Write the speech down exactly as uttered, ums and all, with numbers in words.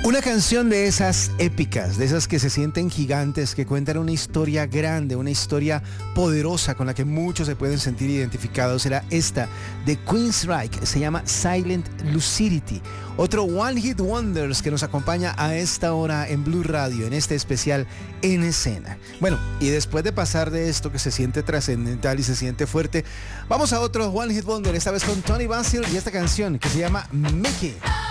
Una canción de esas épicas, de esas que se sienten gigantes, que cuentan una historia grande, una historia poderosa con la que muchos se pueden sentir identificados, será esta de Queensryche, se llama Silent Lucidity. Otro One Hit Wonders que nos acompaña a esta hora en Blue Radio, en este especial En Escena. Bueno, y después de pasar de esto que se siente trascendental y se siente fuerte, vamos a otro One Hit Wonder, esta vez con Tony Basil y esta canción que se llama Mickey.